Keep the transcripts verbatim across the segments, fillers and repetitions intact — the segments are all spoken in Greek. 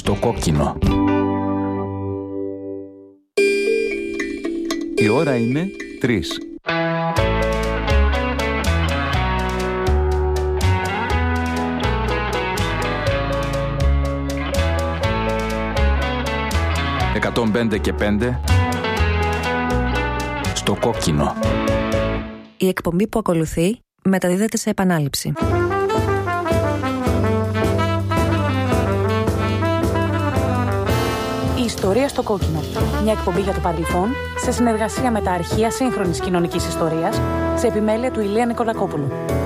στο κόκκινο. Η ώρα είναι τρεις. εκατόν πέντε και πέντε στο κόκκινο. Η εκπομπή που ακολουθεί μεταδίδεται σε επανάληψη. Η ιστορία στο κόκκινο. Μια εκπομπή για το παρελθόν σε συνεργασία με τα αρχεία σύγχρονης κοινωνικής ιστορίας σε επιμέλεια του Ηλία Νικολακόπουλου.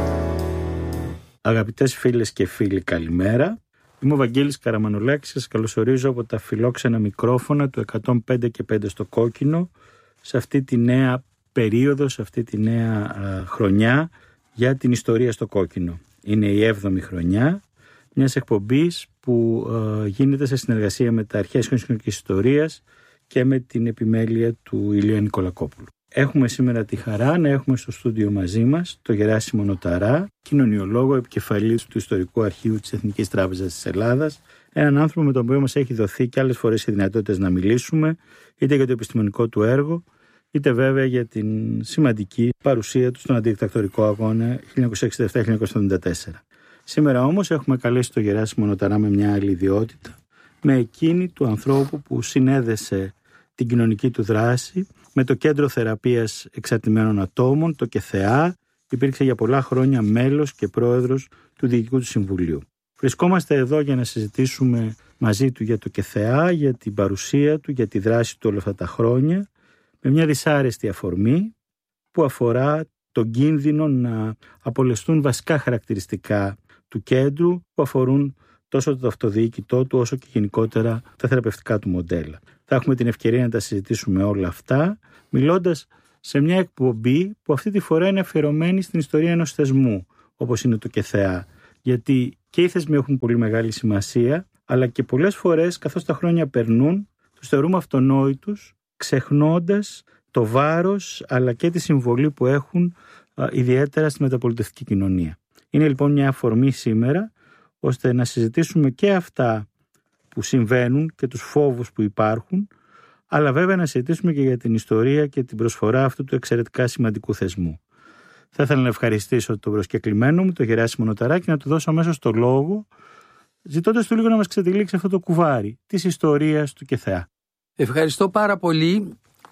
Αγαπητές φίλες και φίλοι, καλημέρα. Είμαι ο Βαγγέλης Καραμανολάκης. Σας καλωσορίζω από τα φιλόξενα μικρόφωνα του εκατόν πέντε και πέντε στο κόκκινο σε αυτή τη νέα περίοδο, σε αυτή τη νέα α, χρονιά για την ιστορία στο κόκκινο. Είναι η έβδομη χρονιά μιας εκπομπής που α, γίνεται σε συνεργασία με τα αρχαία κοινωνικής ιστορίας και με την επιμέλεια του Ηλία Νικολακόπουλου. Έχουμε σήμερα τη χαρά να έχουμε στο στούντιο μαζί μας το Γεράσιμο Νοταρά, κοινωνιολόγο, επικεφαλής του Ιστορικού Αρχείου της Εθνικής Τράπεζας της Ελλάδας, έναν άνθρωπο με τον οποίο μας έχει δοθεί και άλλες φορές οι δυνατότητες να μιλήσουμε, είτε για το επιστημονικό του έργο, είτε βέβαια για την σημαντική παρουσία του στον αντιδικτακτορικό αγώνα χίλια εννιακόσια εξήντα επτά με χίλια εννιακόσια εβδομήντα τέσσερα. Σήμερα όμως έχουμε καλέσει το Γεράσιμο Νοταρά με μια άλλη ιδιότητα, με εκείνη του ανθρώπου που συνέδεσε την κοινωνική του δράση με το Κέντρο Θεραπείας Εξαρτημένων Ατόμων, το ΚΕΘΕΑ. Υπήρξε για πολλά χρόνια μέλος και πρόεδρος του Διοικητικού του Συμβουλίου. Βρισκόμαστε εδώ για να συζητήσουμε μαζί του για το ΚΕΘΕΑ, για την παρουσία του, για τη δράση του όλα αυτά τα χρόνια, με μια δυσάρεστη αφορμή που αφορά τον κίνδυνο να απολεστούν βασικά χαρακτηριστικά του κέντρου που αφορούν τόσο το αυτοδιοίκητό του όσο και γενικότερα τα θεραπευτικά του μοντέλα. Θα έχουμε την ευκαιρία να τα συζητήσουμε όλα αυτά, μιλώντας σε μια εκπομπή που αυτή τη φορά είναι αφιερωμένη στην ιστορία ενός θεσμού, όπως είναι το ΚΕΘΕΑ. Γιατί και οι θεσμοί έχουν πολύ μεγάλη σημασία, αλλά και πολλές φορές, καθώς τα χρόνια περνούν, τους θεωρούμε αυτονόητους, ξεχνώντας το βάρος αλλά και τη συμβολή που έχουν α, ιδιαίτερα στη μεταπολιτευτική κοινωνία. Είναι λοιπόν μια αφορμή σήμερα ώστε να συζητήσουμε και αυτά που συμβαίνουν και τους φόβους που υπάρχουν, αλλά βέβαια να συζητήσουμε και για την ιστορία και την προσφορά αυτού του εξαιρετικά σημαντικού θεσμού. Θα ήθελα να ευχαριστήσω τον προσκεκλημένο μου, τον Γεράσιμο Νοταρά, και να του δώσω αμέσως το λόγο, ζητώντας του λίγο να μας ξετυλίξει αυτό το κουβάρι της ιστορίας του ΚΕΘΕΑ. Ευχαριστώ πάρα πολύ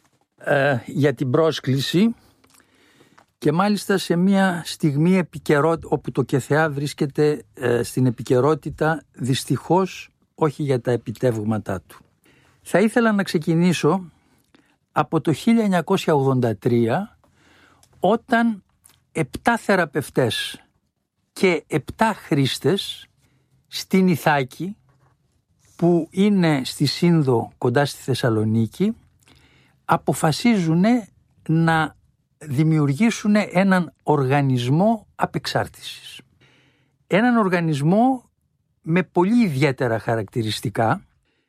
ε, για την πρόσκληση και μάλιστα σε μια στιγμή επικαιρότητα, όπου το ΚΕΘΕΑ βρίσκεται ε, στην επικαιρότητα, δυστυχώς όχι για τα επιτεύγματά του. Θα ήθελα να ξεκινήσω από το χίλια εννιακόσια ογδόντα τρία, όταν επτά θεραπευτές και επτά χρήστες στην Ιθάκη, που είναι στη Σύνδο κοντά στη Θεσσαλονίκη, αποφασίζουν να δημιουργήσουν έναν οργανισμό απεξάρτησης. Έναν οργανισμό με πολύ ιδιαίτερα χαρακτηριστικά,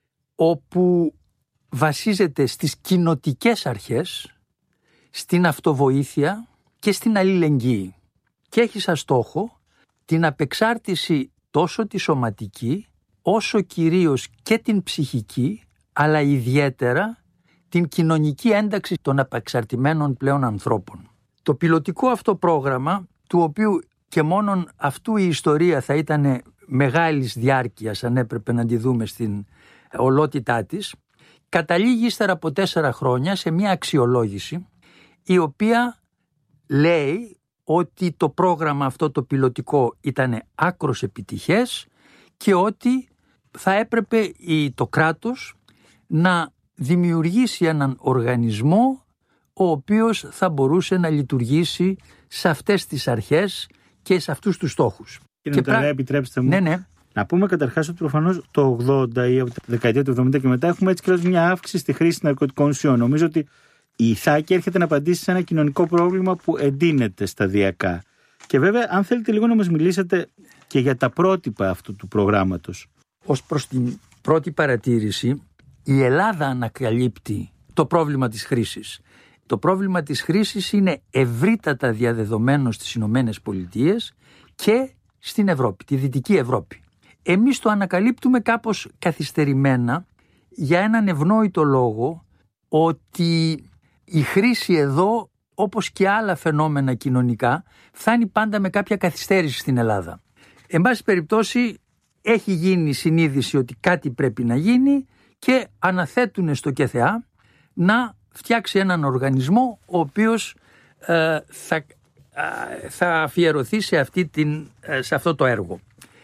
όπου βασίζεται στις κοινοτικές αρχές, στην αυτοβοήθεια και στην αλληλεγγύη και έχει σαν στόχο την απεξάρτηση τόσο τη σωματική όσο κυρίως και την ψυχική, αλλά ιδιαίτερα την κοινωνική ένταξη των απεξαρτημένων πλέον ανθρώπων. Το πιλωτικό αυτό πρόγραμμα, του οποίου και μόνον αυτού η ιστορία θα ήταν μεγάλης διάρκειας αν έπρεπε να τη δούμε στην ολότητά της, καταλήγει ύστερα από τέσσερα χρόνια σε μια αξιολόγηση η οποία λέει ότι το πρόγραμμα αυτό το πιλωτικό ήταν άκρος επιτυχές και ότι θα έπρεπε το κράτος να δημιουργήσει έναν οργανισμό ο οποίος θα μπορούσε να λειτουργήσει σε αυτές τις αρχές και σε αυτούς τους στόχους. Κύριε Νοταρά, πρα... επιτρέψτε μου ναι, ναι. να πούμε καταρχάς ότι προφανώς το ογδόντα ή από τη δεκαετία του εβδομήντα και μετά έχουμε έτσι και μια αύξηση στη χρήση ναρκωτικών ουσιών. Νομίζω ότι η Ιθάκη έρχεται να απαντήσει σε ένα κοινωνικό πρόβλημα που εντείνεται σταδιακά. Και βέβαια, αν θέλετε λίγο να μας μιλήσετε και για τα πρότυπα αυτού του προγράμματος. Ως προς την πρώτη παρατήρηση, η Ελλάδα ανακαλύπτει το πρόβλημα της χρήσης. Το πρόβλημα της χρήσης είναι ευρύτατα διαδεδομένο στις Ηνωμένες Πολιτείες και στην Ευρώπη, τη Δυτική Ευρώπη. εμείς το ανακαλύπτουμε κάπως καθυστερημένα για έναν ευνόητο λόγο, ότι η χρήση εδώ, όπως και άλλα φαινόμενα κοινωνικά, φτάνει πάντα με κάποια καθυστέρηση στην Ελλάδα. Εν πάση περιπτώσει, έχει γίνει συνείδηση ότι κάτι πρέπει να γίνει και αναθέτουν στο ΚΕΘΕΑ να φτιάξει έναν οργανισμό ο οποίος ε, θα, ε, θα αφιερωθεί σε, αυτή την, ε, σε αυτό το έργο.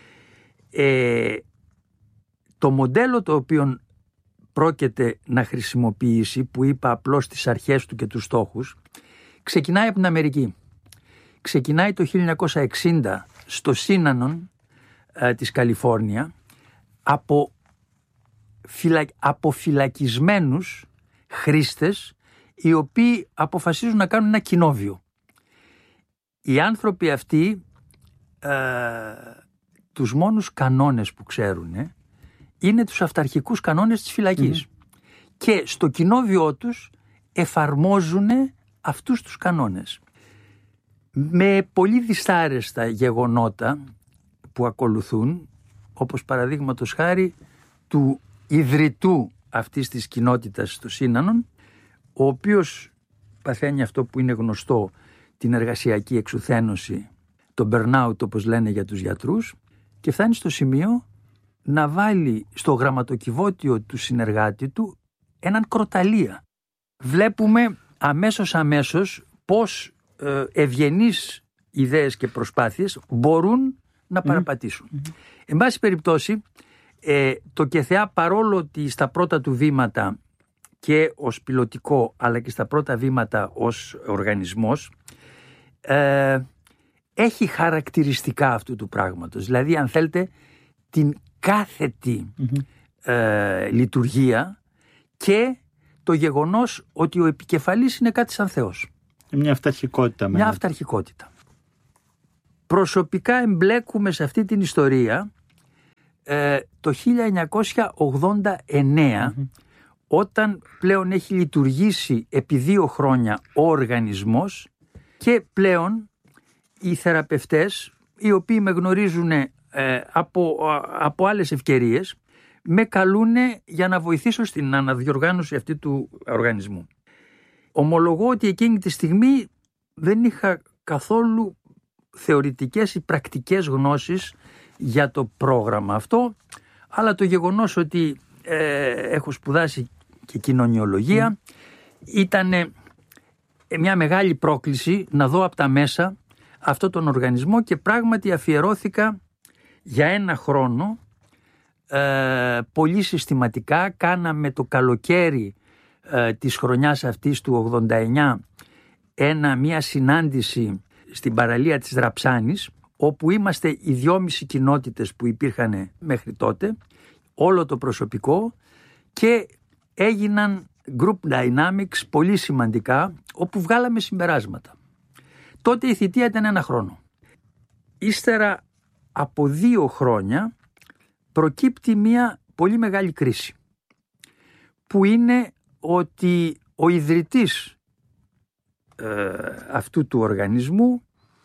Ε, το μοντέλο το οποίο πρόκειται να χρησιμοποιήσει, που είπα απλώς τις αρχές του και τους στόχους, ξεκινάει από την Αμερική. Ξεκινάει το χίλια εννιακόσια εξήντα στο Σίνανον ε, της Καλιφόρνια από, φυλα... από φυλακισμένους χρήστες οι οποίοι αποφασίζουν να κάνουν ένα κοινόβιο. Οι άνθρωποι αυτοί ε, τους μόνους κανόνες που ξέρουν ε, είναι τους αυταρχικούς κανόνες της φυλακής. Mm-hmm. Και στο κοινόβιό τους εφαρμόζουν αυτούς τους κανόνες. Με πολύ δυσάρεστα γεγονότα που ακολουθούν, όπως παραδείγματος χάρη του ιδρυτού αυτής της κοινότητας στο Σίνανον, ο οποίος παθαίνει αυτό που είναι γνωστό, την εργασιακή εξουθένωση, το burnout όπως λένε για τους γιατρούς, και φτάνει στο σημείο να βάλει στο γραμματοκιβώτιο του συνεργάτη του έναν κροταλία. Βλέπουμε αμέσως αμέσως πώς ε, ευγενείς ιδέες και προσπάθειες μπορούν να παραπατήσουν. Mm-hmm. Εν πάση περιπτώσει, ε, το ΚΕΘΕΑ, παρόλο ότι στα πρώτα του βήματα και ως πιλωτικό αλλά και στα πρώτα βήματα ως οργανισμός, ε, έχει χαρακτηριστικά αυτού του πράγματος. Δηλαδή, αν θέλετε, την κάθετη mm-hmm. ε, λειτουργία και το γεγονός ότι ο επικεφαλής είναι κάτι σαν Θεός. Μια αυταρχικότητα. Μια αυταρχικότητα. Προσωπικά εμπλέκουμε σε αυτή την ιστορία ε, το χίλια εννιακόσια ογδόντα εννέα, mm-hmm. όταν πλέον έχει λειτουργήσει επί δύο χρόνια ο οργανισμός και πλέον οι θεραπευτές, οι οποίοι με γνωρίζουν ε, από, από άλλες ευκαιρίες, με καλούν για να βοηθήσω στην αναδιοργάνωση αυτή του οργανισμού. Ομολογώ ότι εκείνη τη στιγμή δεν είχα καθόλου θεωρητικές ή πρακτικές γνώσεις για το πρόγραμμα αυτό, αλλά το γεγονός ότι ε, έχω σπουδάσει και κοινωνιολογία mm. ήταν μια μεγάλη πρόκληση να δω από τα μέσα αυτό τον οργανισμό, και πράγματι αφιερώθηκα για ένα χρόνο ε, πολύ συστηματικά. Κάναμε το καλοκαίρι ε, της χρονιάς αυτής του ογδόντα εννέα ένα, μια συνάντηση στην παραλία της Δραψάνης, όπου είμαστε οι δυόμιση κοινότητες που υπήρχαν μέχρι τότε, όλο το προσωπικό, και έγιναν group dynamics πολύ σημαντικά, όπου βγάλαμε συμπεράσματα. Τότε η θητεία ήταν ένα χρόνο. Ύστερα από δύο χρόνια προκύπτει μια πολύ μεγάλη κρίση, που είναι ότι ο ιδρυτής ε, αυτού του οργανισμού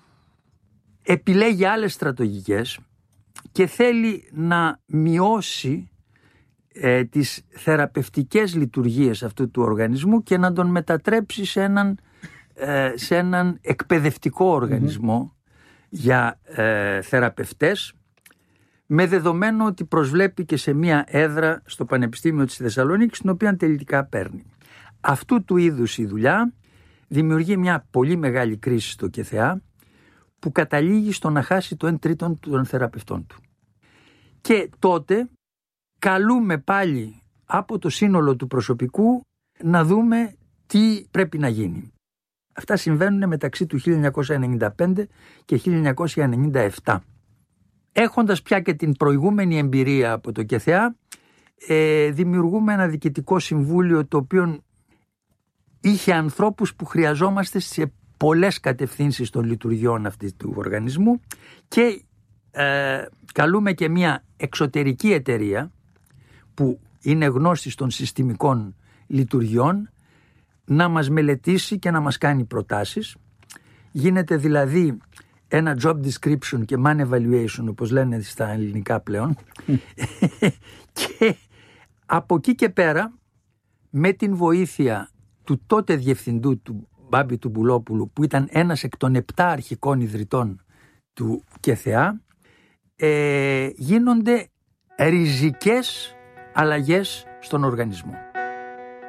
επιλέγει άλλες στρατηγικές και θέλει να μειώσει ε, τις θεραπευτικές λειτουργίες αυτού του οργανισμού και να τον μετατρέψει σε έναν, ε, σε έναν εκπαιδευτικό οργανισμό mm-hmm. για ε, θεραπευτές, με δεδομένο ότι προσβλέπει και σε μία έδρα στο Πανεπιστήμιο της Θεσσαλονίκης, την οποία τελικά παίρνει. Αυτού του είδους η δουλειά δημιουργεί μια πολύ μεγάλη κρίση στο ΚΕΘΕΑ, που καταλήγει στο να χάσει το εν τρίτον των θεραπευτών του. Και τότε καλούμε πάλι από το σύνολο του προσωπικού να δούμε τι πρέπει να γίνει. Αυτά συμβαίνουν μεταξύ του χίλια εννιακόσια ενενήντα πέντε και χίλια εννιακόσια ενενήντα επτά. Έχοντας πια και την προηγούμενη εμπειρία από το ΚΕΘΕΑ, ε, δημιουργούμε ένα διοικητικό συμβούλιο, το οποίο είχε ανθρώπους που χρειαζόμαστε σε πολλές κατευθύνσεις των λειτουργιών αυτού του οργανισμού, και ε, καλούμε και μια εξωτερική εταιρεία που είναι γνώστης των συστημικών λειτουργιών να μας μελετήσει και να μας κάνει προτάσεις. Γίνεται δηλαδή ένα job description και man evaluation, όπως λένε στα ελληνικά πλέον. Και από εκεί και πέρα, με την βοήθεια του τότε διευθυντού του Μπάμπη του Μπουλόπουλου, που ήταν ένας εκ των επτά αρχικών ιδρυτών του ΚΕΘΕΑ, ε, γίνονται ριζικές αλλαγές στον οργανισμό.